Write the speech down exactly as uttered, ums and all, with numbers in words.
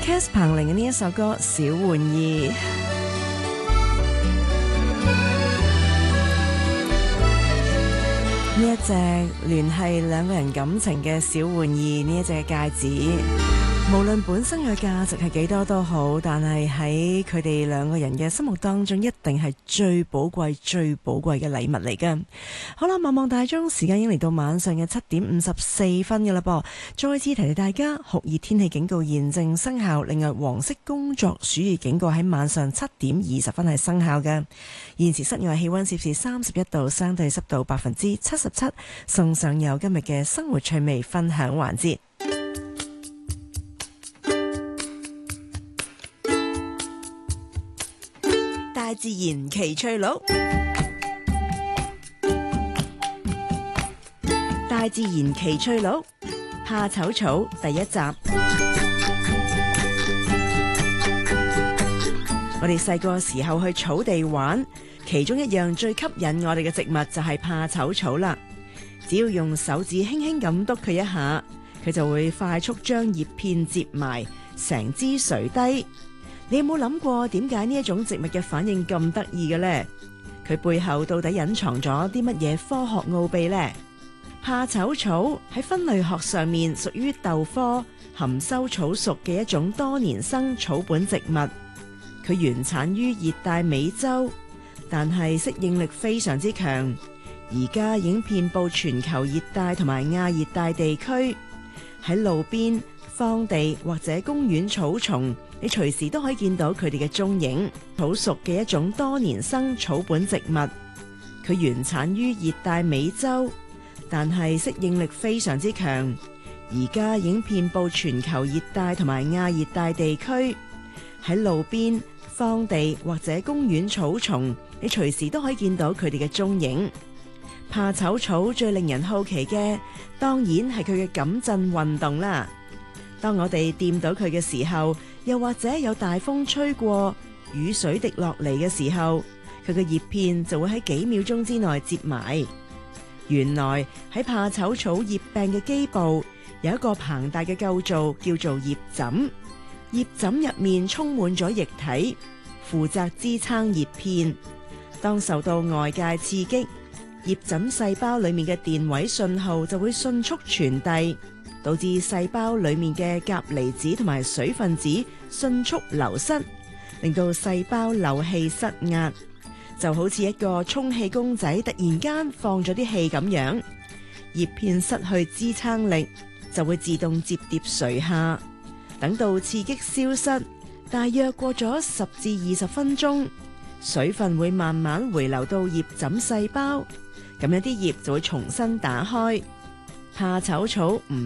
Cass 彭羚嘅呢一首歌《小玩意》。呢一隻聯繫兩個人感情嘅小玩意，呢一隻戒指，無論本身嘅價值係幾多都好，但係喺佢哋兩個人嘅心目當中，一定係最寶貴、最寶貴嘅禮物嚟㗎。好啦，望望大鐘，時間已經嚟到晚上嘅七點五十四分㗎啦噃。再次提提大家，酷熱天氣警告現正生效，另外黃色工作暑熱警告喺晚上七點二十分係生效嘅。現時室外氣溫攝氏三十一度，相對濕度百分之七十七。送上有今日嘅生活趣味分享環節。大自然奇趣錄，大自然奇趣錄，怕醜草第一集。我哋細個時候去草地玩，其中一樣最吸引我哋嘅植物就係怕醜草啦。只要用手指輕輕咁篤佢一下，佢就會快速將葉片摺埋，成枝垂低。你有冇諗過點解呢一種植物嘅反應咁得意嘅呢？佢背後到底隱藏咗啲乜嘢科學奧秘呢？怕醜草喺分類學上面屬於豆科含羞草屬嘅一種多年生草本植物。佢原產於熱帶美洲，但係適應力非常之強。而家已經遍佈全球熱帶同埋亞熱帶地區，喺路邊、荒地或者公園草叢，你隨時都可以見到佢哋嘅蹤影。草屬嘅一種多年生草本植物，佢原產於熱帶美洲，但係適應力非常之強。而家已經遍佈全球熱帶同埋亞熱帶地區，喺路邊、荒地或者公園草叢，你隨時都可以見到佢哋嘅蹤影。怕醜草最令人好奇嘅，當然係佢嘅感震運動啦。當我哋掂到佢嘅時候，又或者有大風吹過，雨水滴落嚟嘅時候，佢嘅葉片就會喺幾秒鐘之內摺埋。原來喺怕醜草葉柄嘅基部有一個龐大嘅構造，叫做葉枕。葉枕入面充滿咗液體，負責支撐葉片。當受到外界刺激，葉枕細胞裏面嘅電位信號就會迅速傳遞，導致細胞裏面嘅鉀離子同埋水分子迅速流失，令到細胞漏氣失壓，就好似一個充氣公仔突然間放咗啲氣咁樣。葉片失去支撐力，就會自動摺疊垂下。等到刺激消失，大約過咗十至二十分鐘，水分會慢慢回流到葉枕細胞。咁樣啲葉就會重新打開。怕醜草唔